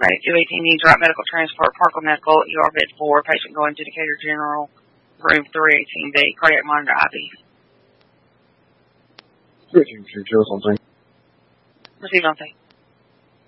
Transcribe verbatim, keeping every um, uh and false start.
Okay, two eighteen needs right medical transport, Parkland Medical, E R bed four, patient going to Decatur General, room three eighteen B, cardiac monitor I V. three eighteen, two, something. Received on thing.